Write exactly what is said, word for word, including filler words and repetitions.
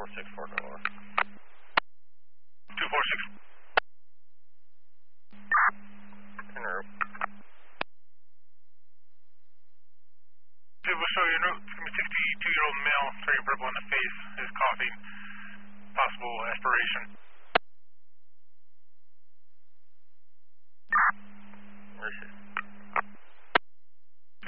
six four North. two four six. En route. It will show you a note from a sixty-two-year-old male, turning purple in the face, is coughing, possible aspiration.